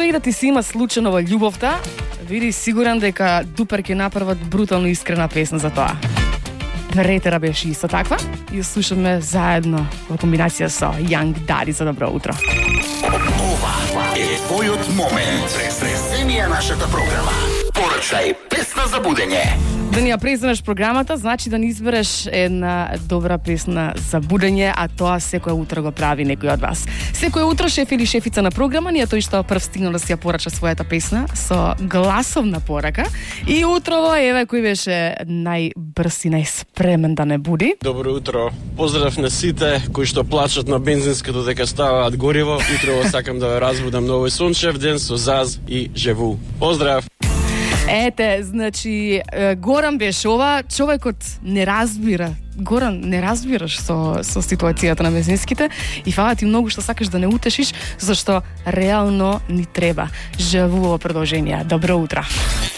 и да ти се има случајно во љубовта, види сигурен дека Дупер ќе направат брутално искрена песна за тоа. Претера беше исто таква и ја слушаме заедно во комбинација со Young Daddy за добро утро. Ова е твојот момент. Преземија нашата програма. Порачај песна за будење. Да ни ја преземеш програмата, значи да ни избереш една добра песна за будење, а тоа секој утро го прави некој од вас. Секој утро шеф или шефица на програма, ние тој што прв стигнал да си ја порача својата песна со гласовна порака. И утрово, еве, кој беше најбрз и најспремен да не буди. Добро утро. Поздрав на сите кои што плачат на бензинската дека ставаат гориво. Утрово сакам да ве разбудам на овој сончев ден со Заз и Жеву. Поздрав! Ете, значи, Горан беше ова, човекот не разбира. Горан, не разбираш со ситуацијата на бензинските и фала ти многу што сакаш да не утешиш, зашто реално ни треба. Жеву во продолжение. Добро утро!